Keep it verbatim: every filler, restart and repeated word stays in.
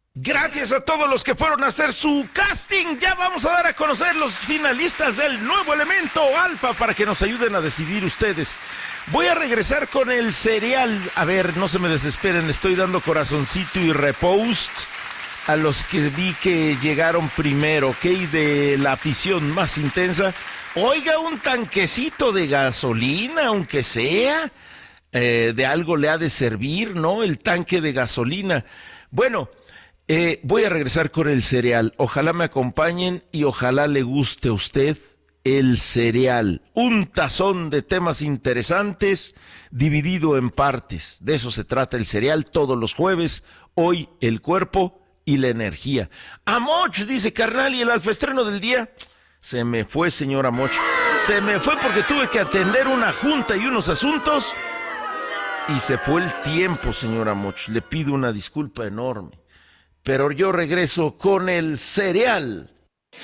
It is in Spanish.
Gracias a todos los que fueron a hacer su casting. Ya vamos a dar a conocer los finalistas del nuevo elemento alfa para que nos ayuden a decidir ustedes. Voy a regresar con el cereal. A ver, no se me desesperen, estoy dando corazoncito y repost a los que vi que llegaron primero, ¿ok? De la afición más intensa. Oiga, un tanquecito de gasolina, aunque sea, eh, de algo le ha de servir, ¿no? El tanque de gasolina. Bueno, eh, voy a regresar con el cereal. Ojalá me acompañen y ojalá le guste a usted el cereal. Un tazón de temas interesantes dividido en partes. De eso se trata el cereal todos los jueves. Hoy el cuerpo y la energía. Amoch, dice carnal, y el alfaestreno del día. Se me fue, señor Amoch. Se me fue porque tuve que atender una junta y unos asuntos. Y se fue el tiempo, señor Amoch. Le pido una disculpa enorme. Pero yo regreso con el cereal